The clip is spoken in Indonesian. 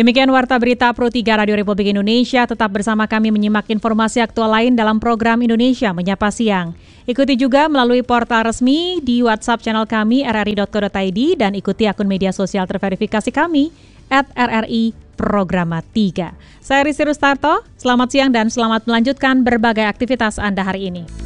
Demikian Warta Berita Pro 3 Radio Republik Indonesia. Tetap bersama kami menyimak informasi aktual lain dalam program Indonesia Menyapa Siang. Ikuti juga melalui portal resmi di WhatsApp channel kami rri.co.id dan ikuti akun media sosial terverifikasi kami @RRI Programa 3. Saya Rizky Rustarto, selamat siang dan selamat melanjutkan berbagai aktivitas Anda hari ini.